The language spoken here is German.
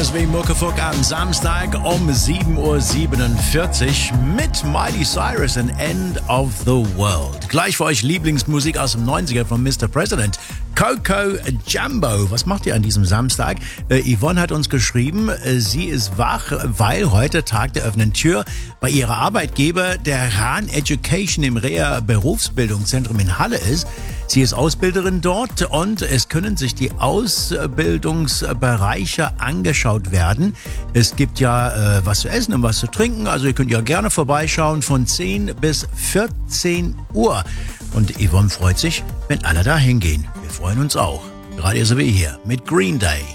RSW Muckefuck am Samstag um 7.47 Uhr mit Miley Cyrus and End of the World. Gleich für euch Lieblingsmusik aus dem 90er von Mr. President. Coco Jumbo. Was macht ihr an diesem Samstag? Yvonne hat uns geschrieben, sie ist wach, weil heute Tag der offenen Tür bei ihrer Arbeitgeber, der Rahn Education im Reha Berufsbildungszentrum in Halle ist. Sie ist Ausbilderin dort und es können sich die Ausbildungsbereiche angeschaut werden. Es gibt ja was zu essen und was zu trinken, also ihr könnt ja gerne vorbeischauen von 10 bis 14 Uhr. Und Yvonne freut sich, wenn alle da hingehen. Wir freuen uns auch. Gerade so wie hier mit Green Day.